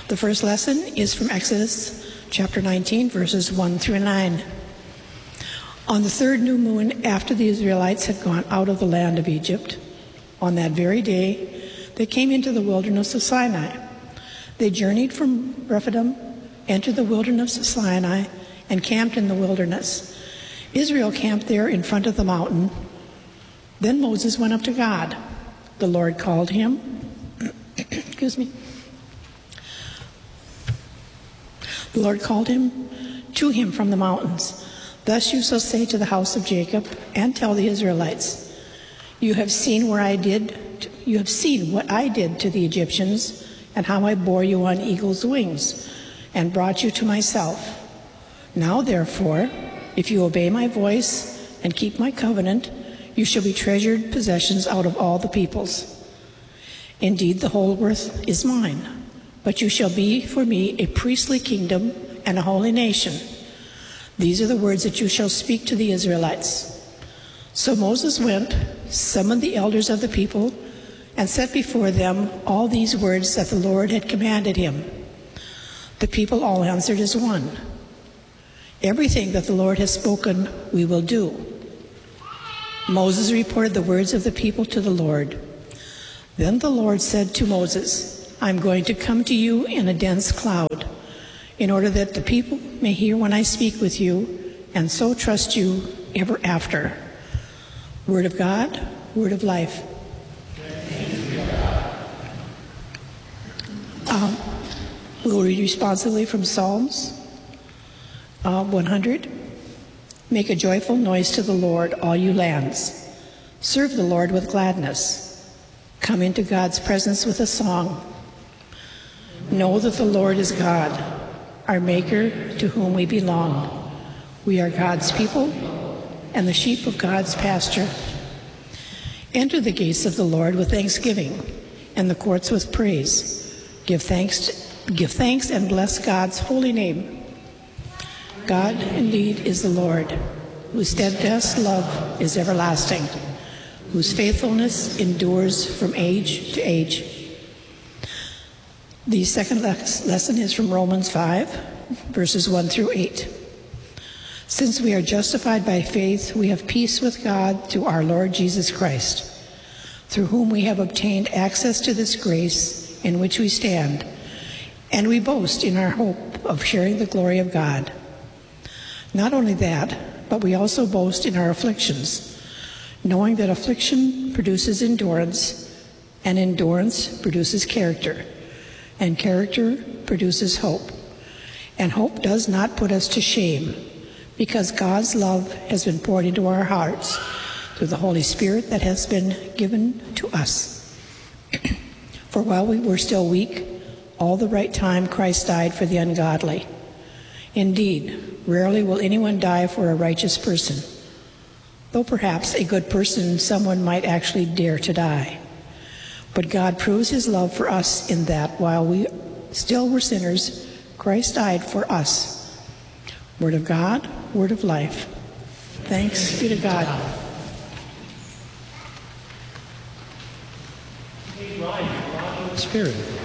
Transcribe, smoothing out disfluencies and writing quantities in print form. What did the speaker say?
The first lesson is from Exodus chapter 19, verses 1 through 9. On the third new moon after the Israelites had gone out of the land of Egypt, on that very day they came into the wilderness of Sinai. They journeyed from Rephidim, entered the wilderness of Sinai, and camped in the wilderness. Israel camped there in front of the mountain. Then Moses went up to God. The Lord called him. The Lord called him to him from the mountains. Thus you shall say to the house of Jacob and tell the Israelites, you have seen what I did to the Egyptians, and how I bore you on eagle's wings and brought you to myself. Now therefore, if you obey my voice and keep my covenant, you shall be treasured possessions out of all the peoples. Indeed, the whole earth is mine, but you shall be for me a priestly kingdom and a holy nation. These are the words that you shall speak to the Israelites. So Moses went, summoned the elders of the people, and set before them all these words that the Lord had commanded him. The people all answered as one, everything that the Lord has spoken, we will do. Moses reported the words of the people to the Lord. Then the Lord said to Moses, I'm going to come to you in a dense cloud, in order that the people may hear when I speak with you, and so trust you ever after. Word of God, word of life. We'll read responsively from Psalms 100. Make a joyful noise to the Lord, all you lands. Serve the Lord with gladness. Come into God's presence with a song. Know that the Lord is God, our Maker, to whom we belong. We are God's people and the sheep of God's pasture. Enter the gates of the Lord with thanksgiving and the courts with praise. Give thanks and bless God's holy name. God indeed is the Lord, whose steadfast love is everlasting, whose faithfulness endures from age to age. The second lesson is from Romans 5, verses 1 through 8. Since we are justified by faith, we have peace with God through our Lord Jesus Christ, through whom we have obtained access to this grace in which we stand, and we boast in our hope of sharing the glory of God. Not only that, but we also boast in our afflictions, knowing that affliction produces endurance, and endurance produces character, and character produces hope. And hope does not put us to shame, because God's love has been poured into our hearts through the Holy Spirit that has been given to us. For while we were still weak, all the right time Christ died for the ungodly. Indeed, rarely will anyone die for a righteous person, though perhaps a good person, someone might actually dare to die. But God proves his love for us in that while we still were sinners, Christ died for us. Word of God, word of life. Thanks be to God. Spirit.